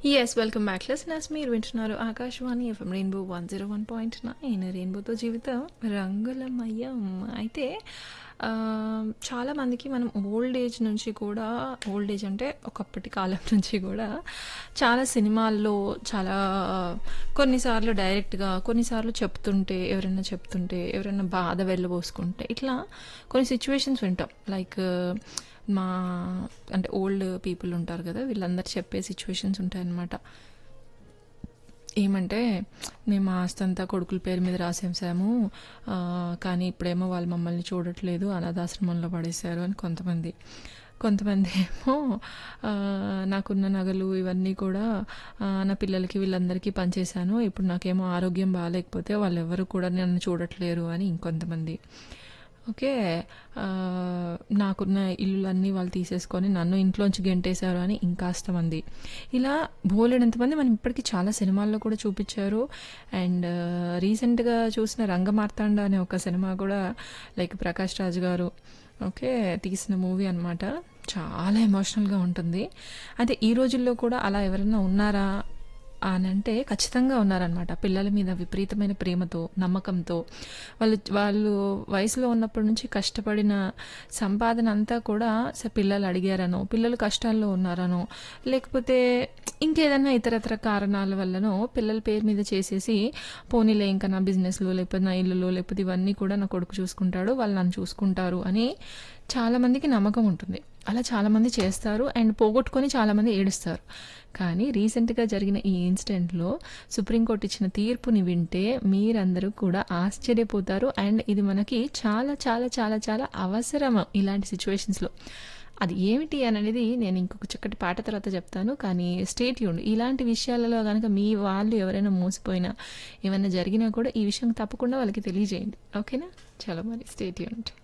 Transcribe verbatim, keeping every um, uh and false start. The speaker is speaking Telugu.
యెస్. Welcome back listeners. మీరు వింటున్నారు Akashvani FM rainbow one zero one point nine రెయిన్బోతో జీవితం రంగులమయం. అయితే ఆహ్, చాలామందికి మనం ఓల్డ్ ఏజ్ నుంచి కూడా ఓల్డ్ ఏజ్ అంటే ఒకప్పటి కాలం నుంచి కూడా చాలా సినిమాల్లో చాలా కొన్నిసార్లు డైరెక్ట్‌గా, కొన్నిసార్లు చెప్తుంటే ఎవరైనా చెప్తుంటే, ఎవరైనా బాధ వెళ్ళబోసుకుంటే ఇట్లా కొన్ని సిట్యుయేషన్స్ వింటాం. లైక్ మా అంటే ఓల్డ్ పీపుల్ ఉంటారు కదా! వీళ్ళందరూ చెప్పే సిట్యుయేషన్స్ ఉంటాయన్నమాట. ఏమంటే, మేము ఆ ఆస్తంతా కొడుకుల పేరు మీద రాసేసాము. ఆహ్, కానీ ఇప్పుడేమో వాళ్ళు మమ్మల్ని చూడట్లేదు. అనాథాశ్రమంలో పడేశారు అని కొంతమంది. కొంతమంది ఏమో ఆహ్, నాకున్న నగలు ఇవన్నీ కూడా ఆహ్, నా పిల్లలకి వీళ్ళందరికీ పంచేశాను. ఇప్పుడు నాకేమో ఆరోగ్యం బాలేకపోతే వాళ్ళెవ్వరు కూడా నన్ను చూడట్లేరు అని ఇంకొంతమంది. ఓకే. ఆహ్, నాకున్న ఇల్లులన్నీ వాళ్ళు తీసేసుకొని నన్ను ఇంట్లోంచి గెంటేశారు అని ఇంకాస్త మంది. ఇలా బోలెడంతమంది మనం ఇప్పటికి చాలా సినిమాల్లో కూడా చూపిచ్చారు. అండ్ రీసెంట్‌గా చూసిన 'రంగమార్తాండ' అనే ఒక సినిమా కూడా లైక్ ప్రకాష్ రాజ్ గారు ఓకే. తీసిన మూవీ అనమాట. చాలా ఎమోషనల్‌గా ఉంటుంది. అయితే ఈ రోజుల్లో కూడా అలా ఎవరైనా ఉన్నారా అనంటే ఖచ్చితంగా ఉన్నారనమాట. పిల్లల మీద విపరీతమైన ప్రేమతో, నమ్మకంతో వాళ్ళు వాళ్ళు వయసులో ఉన్నప్పటి నుంచి కష్టపడిన సంపాదన అంతా కూడా స పిల్లలు అడిగారనో, పిల్లలు కష్టాల్లో ఉన్నారనో, లేకపోతే ఇంకేదన్నా ఇతరత్ర కారణాల వల్లనో పిల్లల పేరు మీద చేసేసి పోనీలే ఇంకా నా బిజినెస్‌లో లేకపోతే నా ఇల్లులో లేకపోతే ఇవన్నీ కూడా నా కొడుకు చూసుకుంటాడు. వాళ్ళు నన్ను చూసుకుంటారు అని చాలామందికి నమ్మకం ఉంటుంది. అలా చాలామంది చేస్తారు అండ్ పోగొట్టుకొని చాలామంది ఏడుస్తారు. కానీ రీసెంట్‌గా జరిగిన ఈ ఇన్సిడెంట్‌లో సుప్రీంకోర్టు ఇచ్చిన తీర్పుని వింటే మీరందరూ కూడా ఆశ్చర్యపోతారు. అండ్ ఇది మనకి చాలా చాలా చాలా చాలా అవసరం ఇలాంటి సిట్యుయేషన్స్‌లో. అది ఏమిటి అననేది నేను ఇంకొక చక్కటి పాట తర్వాత చెప్తాను. కానీ స్టే ట్యూన్డ్. ఇలాంటి విషయాలలో గనక మీ వాళ్ళు ఎవరైనా మోసపోయినా, ఏమైనా జరిగినా కూడా ఈ విషయం తప్పకుండా వాళ్ళకి తెలియజేయండి. ఓకేనా? చలో మరి స్టే ట్యూన్డ్.